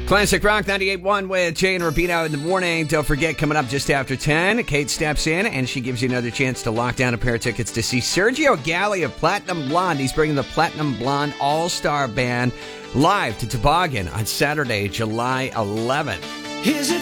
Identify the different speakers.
Speaker 1: Classic Rock 98.1 with Jay and Rubino in the morning. Don't forget, coming up just after 10, Kate steps in and she gives you another chance to lock down a pair of tickets to see Sergio Galli of Platinum Blonde. He's bringing the Platinum Blonde All-Star Band live to Toboggan on Saturday, July 11th.
Speaker 2: Is it